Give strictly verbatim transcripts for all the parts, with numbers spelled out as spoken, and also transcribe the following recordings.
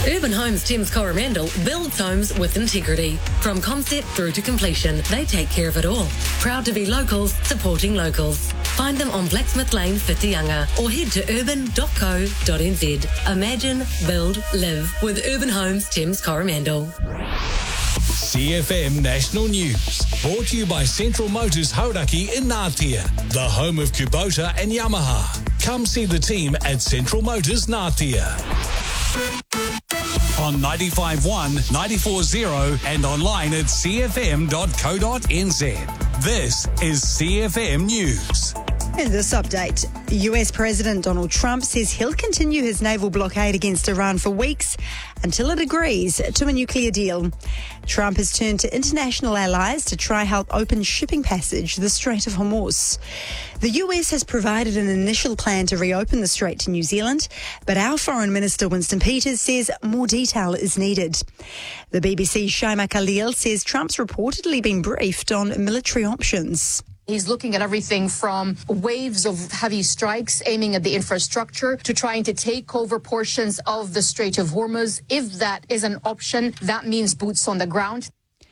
Urban Homes Thames Coromandel builds homes with integrity. From concept through to completion, they take care of it all. Proud to be locals, supporting locals. Find them on Blacksmith Lane, Whitianga, or head to urban dot co dot n z. Imagine, build, live with Urban Homes Thames Coromandel. C F M National News, brought to you by Central Motors Hauraki in Ngātea, the home of Kubota and Yamaha. Come see the team at Central Motors Ngātea. On ninety-five point one, ninety-four point zero and online at c f m dot co dot n z. This is C F M News. In this update, U S President Donald Trump says he'll continue his naval blockade against Iran for weeks until it agrees to a nuclear deal. Trump has turned to international allies to try help open shipping passage the Strait of Hormuz. The U S has provided an initial plan to reopen the strait to New Zealand, but our Foreign Minister Winston Peters says more detail is needed. The B B C's Shaima Khalil says Trump's reportedly been briefed on military options. He's looking at everything from waves of heavy strikes aiming at the infrastructure to trying to take over portions of the Strait of Hormuz. If that is an option, that means boots on the ground.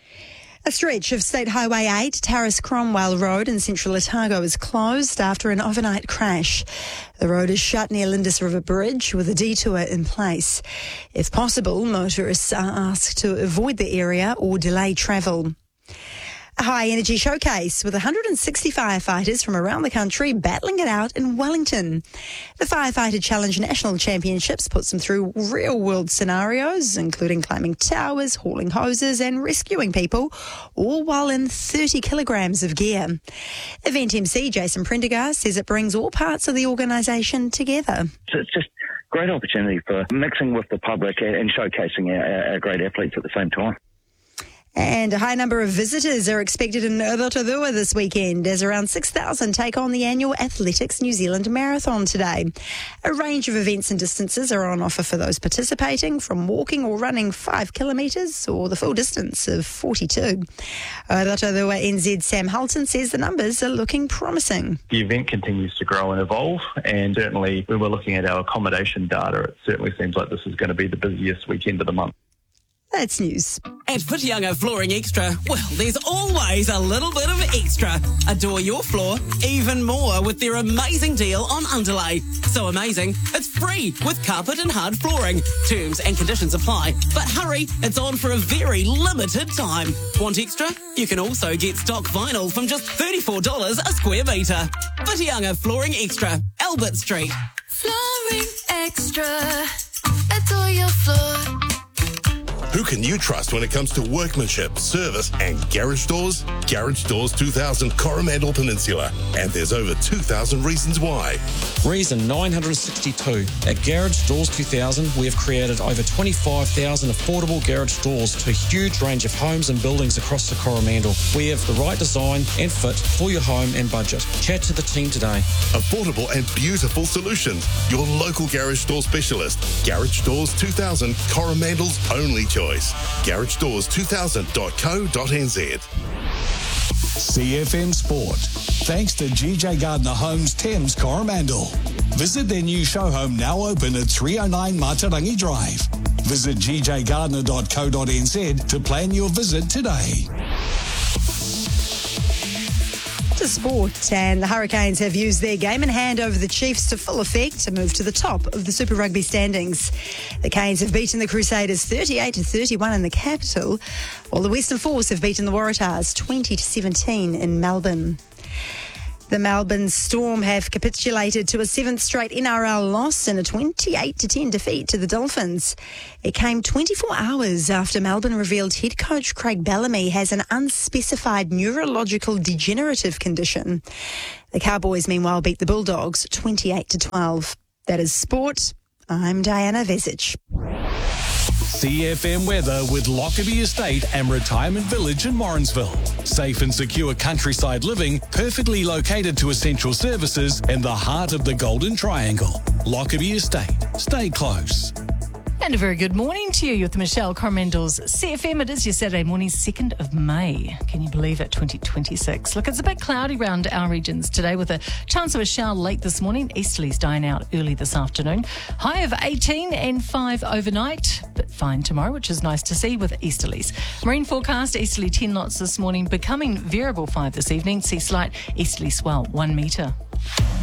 A stretch of State Highway eight, Taris Cromwell Road in central Otago is closed after an overnight crash. The road is shut near Lindis River Bridge with a detour in place. If possible, motorists are asked to avoid the area or delay travel. A high-energy showcase with one hundred sixty firefighters from around the country battling it out in Wellington. The Firefighter Challenge National Championships puts them through real-world scenarios, including climbing towers, hauling hoses and rescuing people, all while in thirty kilograms of gear. Event M C Jason Prendergast says it brings all parts of the organisation together. So it's just a great opportunity for mixing with the public and showcasing our, our great athletes at the same time. And a high number of visitors are expected in Rotorua this weekend as around six thousand take on the annual Athletics New Zealand Marathon today. A range of events and distances are on offer for those participating, from walking or running five kilometres or the full distance of forty-two. Rotorua N Z's Sam Hulton says the numbers are looking promising. The event continues to grow and evolve, and certainly when we're looking at our accommodation data, it certainly seems like this is going to be the busiest weekend of the month. That's news. At Whitianga Flooring Extra, well, there's always a little bit of extra. Adore your floor even more with their amazing deal on underlay. So amazing, it's free with carpet and hard flooring. Terms and conditions apply. But hurry, it's on for a very limited time. Want extra? You can also get stock vinyl from just thirty-four dollars a square metre. Whitianga Flooring Extra, Albert Street. Flooring Extra. Adore your floor. Who can you trust when it comes to workmanship, service and garage doors? Garage Doors two thousand Coromandel Peninsula. And there's over two thousand reasons why. Reason nine hundred sixty-two. At Garage Doors two thousand, we have created over twenty-five thousand affordable garage doors to a huge range of homes and buildings across the Coromandel. We have the right design and fit for your home and budget. Chat to the team today. Affordable and beautiful solutions. Your local garage door specialist. Garage Doors two thousand, Coromandel's only choice. garage doors two thousand dot co dot n z. C F M Sport, thanks to G J Gardner Homes Thames Coromandel. Visit their new show home, now open at three oh nine Matarangi Drive. Visit g j gardner dot co dot n z to plan your visit today. To sport, and the Hurricanes have used their game in hand over the Chiefs to full effect to move to the top of the Super Rugby standings. The Canes have beaten the Crusaders thirty-eight to thirty-one in the capital, while the Western Force have beaten the Waratahs twenty to seventeen in Melbourne. The Melbourne Storm have capitulated to a seventh straight N R L loss and a twenty-eight to ten defeat to the Dolphins. It came twenty-four hours after Melbourne revealed head coach Craig Bellamy has an unspecified neurological degenerative condition. The Cowboys, meanwhile, beat the Bulldogs twenty-eight to twelve. That is sport. I'm Diana Vesic. C F M weather with Lockerbie Estate and Retirement Village in Morrinsville. Safe and secure countryside living, perfectly located to essential services in the heart of the Golden Triangle. Lockerbie Estate. Stay close. And a very good morning to you with Michelle Coromandel's C F M. It is your Saturday morning, second of May. Can you believe it, twenty twenty-six? Look, it's a bit cloudy around our regions today with a chance of a shower late this morning. Easterlies dying out early this afternoon. High of eighteen and five overnight. But fine tomorrow, which is nice to see with easterlies. Marine forecast, easterly ten knots this morning, becoming variable five this evening. Sea slight easterly swell one metre.